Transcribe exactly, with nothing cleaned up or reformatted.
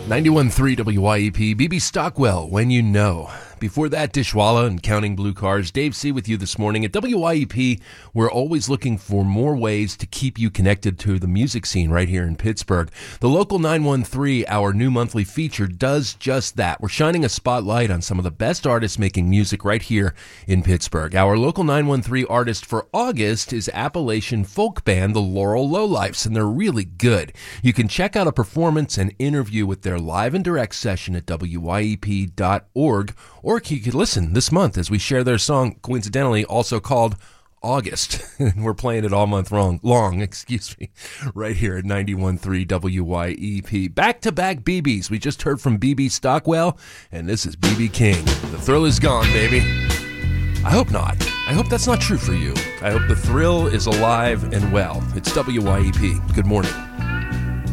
ninety-one point three W Y E P, B B Stockwell, When You Know. Before that, Dishwalla and Counting Blue Cars. Dave C. with you this morning. At W Y E P, we're always looking for more ways to keep you connected to the music scene right here in Pittsburgh. The Local nine one three, our new monthly feature, does just that. We're shining a spotlight on some of the best artists making music right here in Pittsburgh. Our Local nine one three artist for August is Appalachian folk band The Laurel Lowlifes, and they're really good. You can check out a performance and interview with their live and direct session at W Y E P dot org, or you could listen this month as we share their song, coincidentally also called August. We're playing it all month long, long, excuse me, right here at ninety-one point three W Y E P. Back-to-back B Bs. We just heard from B B Stockwell, and this is B B King. The thrill is gone, baby. I hope not. I hope that's not true for you. I hope the thrill is alive and well. It's W Y E P. Good morning.